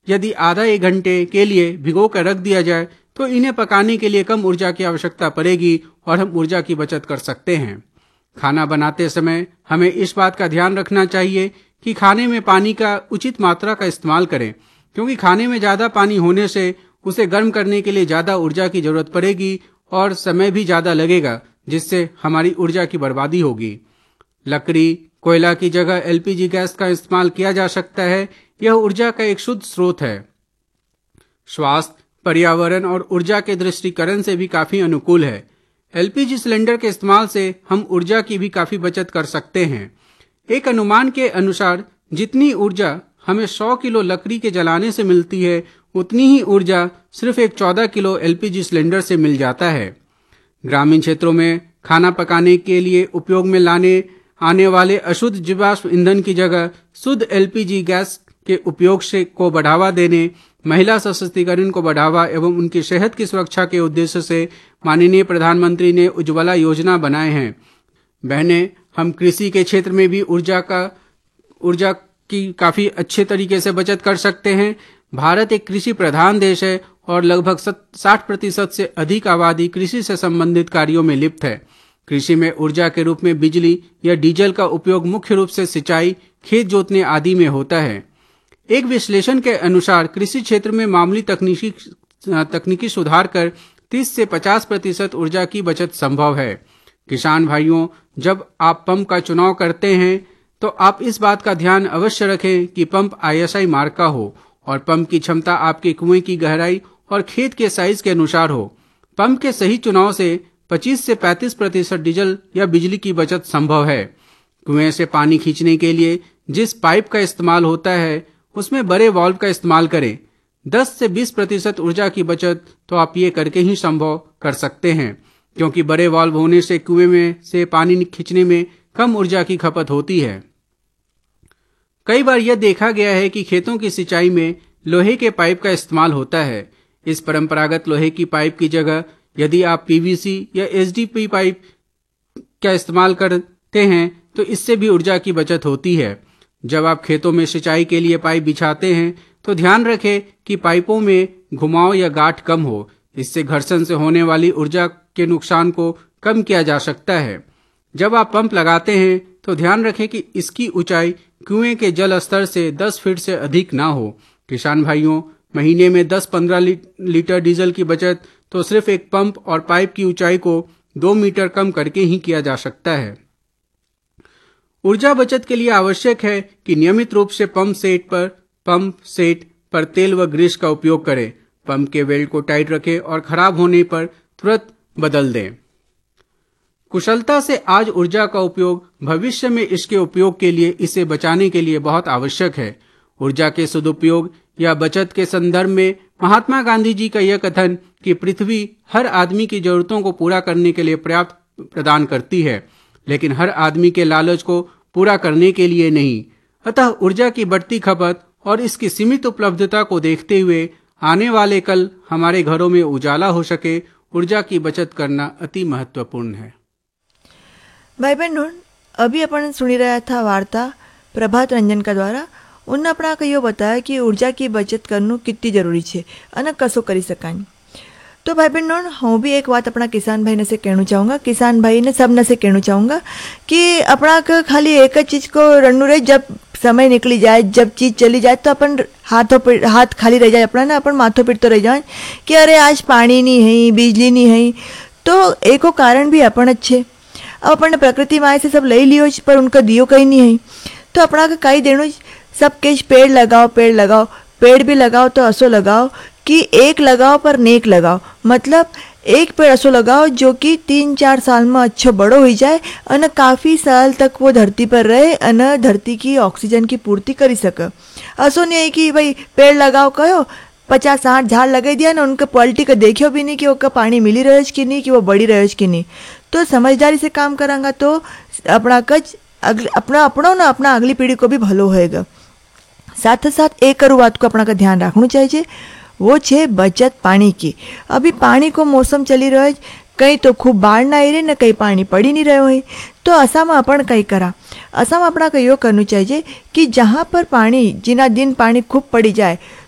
यदि आधा एक घंटे के लिए भिगो कर रख दिया जाए तो इन्हें पकाने के लिए कम ऊर्जा की आवश्यकता पड़ेगी और हम ऊर्जा की बचत कर सकते हैं। खाना बनाते समय हमें इस बात का ध्यान रखना चाहिए कि खाने में पानी का उचित मात्रा का इस्तेमाल करें, क्योंकि खाने में ज़्यादा पानी होने से उसे गर्म करने के लिए ज़्यादा ऊर्जा की जरूरत पड़ेगी और समय भी ज़्यादा लगेगा, जिससे हमारी ऊर्जा की बर्बादी होगी। लकड़ी, कोयला की जगह एलपीजी गैस का इस्तेमाल किया जा सकता है। यह ऊर्जा का एक शुद्ध स्रोत है। स्वास्थ्य, पर्यावरण और ऊर्जा के दृष्टिकरण से भी काफी अनुकूल है। एलपीजी सिलेंडर के इस्तेमाल से हम ऊर्जा की भी काफी बचत कर सकते हैं। एक अनुमान के अनुसार जितनी ऊर्जा हमें 100 किलो लकड़ी के जलाने से मिलती है, उतनी ही ऊर्जा सिर्फ एक 14 किलो एलपीजी सिलेंडर से मिल जाता है। ग्रामीण क्षेत्रों में खाना पकाने के लिए उपयोग में लाने आने वाले अशुद्ध जीवाश्म ईंधन की जगह शुद्ध एलपीजी गैस के उपयोग से को बढ़ावा देने, महिला सशक्तिकरण को बढ़ावा एवं उनकी सेहत की सुरक्षा के उद्देश्य से माननीय प्रधानमंत्री ने उज्ज्वला योजना बनाए हैं। बहनें, हम कृषि के क्षेत्र में भी ऊर्जा की काफी अच्छे तरीके से बचत कर सकते हैं। भारत एक कृषि प्रधान देश है और लगभग 60% से अधिक आबादी कृषि से संबंधित कार्यों में लिप्त है। कृषि में ऊर्जा के रूप में बिजली या डीजल का उपयोग मुख्य रूप से सिंचाई, खेत जोतने आदि में होता है। एक विश्लेषण के अनुसार कृषि क्षेत्र में मामूली तकनीकी सुधार कर 30 से 50% ऊर्जा की बचत संभव है। किसान भाइयों, जब आप पंप का चुनाव करते हैं तो आप इस बात का ध्यान अवश्य रखें कि पंप ISI मार्क का हो और पंप की क्षमता आपके कुएं की गहराई और खेत के साइज के अनुसार हो। पंप के सही चुनाव से 25 से 35% डीजल या बिजली की बचत संभव है। कुएं से पानी खींचने के लिए जिस पाइप का इस्तेमाल होता है उसमें बड़े वाल्व का इस्तेमाल करें। 10 से 20% ऊर्जा की बचत तो आप ये करके ही संभव कर सकते हैं, क्योंकि बड़े वाल्व होने से कुएं में से पानी खींचने में कम ऊर्जा की खपत होती है। कई बार यह देखा गया है कि खेतों की सिंचाई में लोहे के पाइप का इस्तेमाल होता है। इस परंपरागत लोहे की पाइप की जगह यदि आप PVC या SDP पाइप का इस्तेमाल करते हैं तो इससे भी ऊर्जा की बचत होती है। जब आप खेतों में सिंचाई के लिए पाइप बिछाते हैं तो ध्यान रखें कि पाइपों में घुमाव या गांठ कम हो। इससे घर्षण से होने वाली ऊर्जा के नुकसान को कम किया जा सकता है। जब आप पंप लगाते हैं तो ध्यान रखें कि इसकी ऊंचाई कुएं के जल स्तर से 10 फीट से अधिक ना हो। किसान भाइयों, महीने में 10-15 लीटर डीजल की बचत तो सिर्फ एक पंप और पाइप की ऊंचाई को 2 मीटर कम करके ही किया जा सकता है। ऊर्जा बचत के लिए आवश्यक है कि नियमित रूप से पंप सेट पर तेल व ग्रीस का उपयोग करें। पंप के वेल्ड को टाइट रखें और खराब होने पर तुरंत बदल दें। कुशलता से आज ऊर्जा का उपयोग भविष्य में इसके उपयोग के लिए, इसे बचाने के लिए बहुत आवश्यक है। ऊर्जा के सदुपयोग या बचत के संदर्भ में महात्मा गांधी जी का यह कथन कि पृथ्वी हर आदमी की जरूरतों को पूरा करने के लिए पर्याप्त प्रदान करती है, लेकिन हर आदमी के लालच को पूरा करने के लिए नहीं। अतः ऊर्जा की बढ़ती खपत और इसकी सीमित उपलब्धता को देखते हुए आने वाले कल हमारे घरों में उजाला हो सके, ऊर्जा की बचत करना अति महत्वपूर्ण है। भाई बहनों, अभी अपन सुनी रहा था वार्ता प्रभात रंजन का द्वारा। उन्होंने अपना कहियो बताया कि ऊर्जा की बचत करना कितनी जरूरी है અને कसो करी सकानी। तो भाई बहनों, हूँ भी एक बात अपना किसान भाई ने से कहना चाहूँगा, किसान भाई ने सबने से कहना चाहूँगा कि अपना खाली एक चीज को रनू रहे, जब समय निकली जाए, जब चीज चली जाए तो अपन हाथ खाली रह जाए अपना ना, अपन माथों पीट तो रह जाए कि अरे आज पानी नहीं है, बिजली नहीं है। तो एको कारण भी अपन अच्छे, अब अपन प्रकृति माए से सब ले लियो पर उनका दियो कहीं नहीं है। तो अपना का कई देनो सब के पेड़ लगाओ, पेड़ भी लगाओ तो असो लगाओ कि एक लगाओ पर नेक लगाओ। मतलब एक पेड़ असो लगाओ जो कि 3-4 साल में अच्छो बड़ो हो जाए और काफ़ी साल तक वो धरती पर रहे और धरती की ऑक्सीजन की पूर्ति करी सके। असो नहीं है कि भाई पेड़ लगाओ कहो 50-60 झाड़ लगा दिया ना, उनके क्वालिटी का देखियो भी नहीं कि उसका पानी मिली रहे कि नहीं, कि वो बड़ी रहे कि नहीं। तो समझदारी से काम करांगा तो अपना कच अपना अगली पीढ़ी को भी भलो होएगा। साथ साथ एक करू बात को अपना का ध्यान रखना चाहिए, वो छे बचत पानी की। अभी पानी को मौसम चली रहो है, कहीं तो खूब बाढ़ ना आई रही न कहीं पानी पड़ी नहीं रहो है। तो असा में अपन कई करा, असा में अपना का यो करना चाहिए कि जहाँ पर पानी जिना दिन पानी खूब पड़ी जाए